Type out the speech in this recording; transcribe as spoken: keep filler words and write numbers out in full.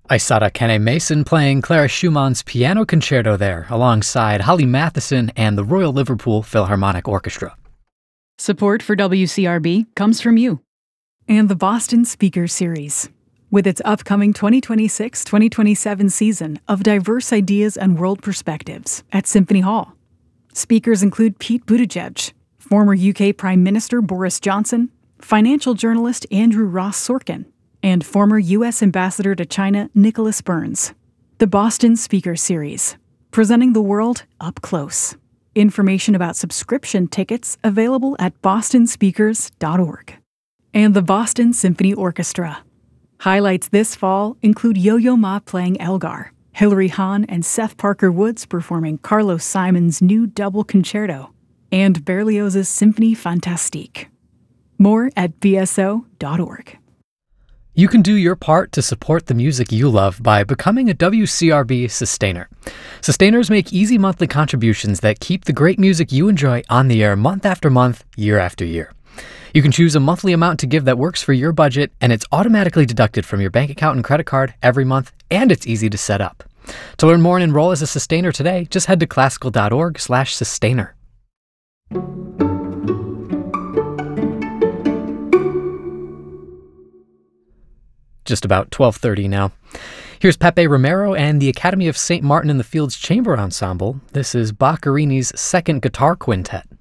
Isata Kene Mason playing Clara Schumann's Piano Concerto there, alongside Holly Matheson and the Royal Liverpool Philharmonic Orchestra. Support for W C R B comes from you. And the Boston Speaker Series, with its upcoming twenty twenty-six twenty twenty-seven season of diverse ideas and world perspectives at Symphony Hall. Speakers include Pete Buttigieg, former U K Prime Minister Boris Johnson, financial journalist Andrew Ross Sorkin, and former U S Ambassador to China Nicholas Burns. The Boston Speaker Series, presenting the world up close. Information about subscription tickets available at boston speakers dot org. And the Boston Symphony Orchestra. Highlights this fall include Yo-Yo Ma playing Elgar, Hilary Hahn and Seth Parker Woods performing Carlos Simon's new double concerto, and Berlioz's Symphonie Fantastique. More at b s o dot org. You can do your part to support the music you love by becoming a W C R B sustainer. Sustainers make easy monthly contributions that keep the great music you enjoy on the air month after month, year after year. You can choose a monthly amount to give that works for your budget, and it's automatically deducted from your bank account and credit card every month, and it's easy to set up. To learn more and enroll as a sustainer today, just head to classical dot org slash sustainer. Just about twelve thirty now. Here's Pepe Romero and the Academy of Saint Martin in the Fields Chamber Ensemble. This is Boccherini's second guitar quintet.